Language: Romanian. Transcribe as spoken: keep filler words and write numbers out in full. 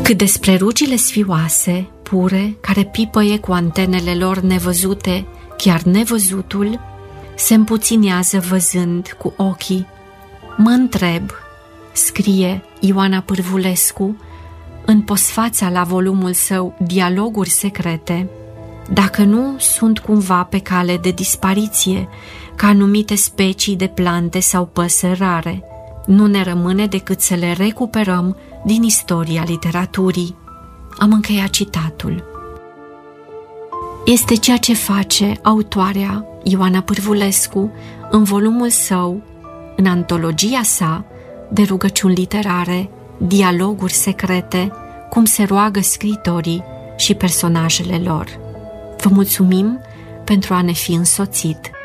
Cât despre rugile sfioase, pure, care pipăie cu antenele lor nevăzute, chiar nevăzutul se împuținează văzând cu ochii. Mă întreb, scrie Ioana Pârvulescu în postfața la volumul său Dialoguri secrete, dacă nu sunt cumva pe cale de dispariție, ca anumite specii de plante sau păsări rare. Nu ne rămâne decât să le recuperăm din istoria literaturii. Am încheiat citatul. Este ceea ce face autoarea Ioana Pârvulescu în volumul său, în antologia sa de rugăciuni literare, Dialoguri secrete, cum se roagă scriitorii și personajele lor. Vă mulțumim pentru a ne fi însoțit.